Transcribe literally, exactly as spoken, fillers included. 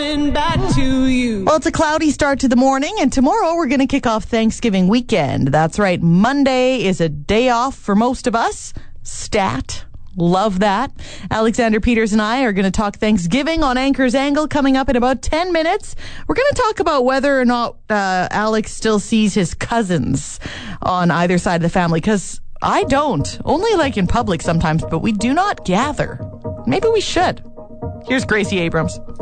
coming back to you. Well, it's a cloudy start to the morning, and tomorrow we're going to kick off Thanksgiving weekend. That's right. Monday is a day off for most of us. Stat. Love that. Alexander Peters and I are going to talk Thanksgiving on Anchor's Angle coming up in about ten minutes. We're going to talk about whether or not uh, Alex still sees his cousins on either side of the family, because I don't. Only like in public sometimes, but we do not gather. Maybe we should. Here's Gracie Abrams.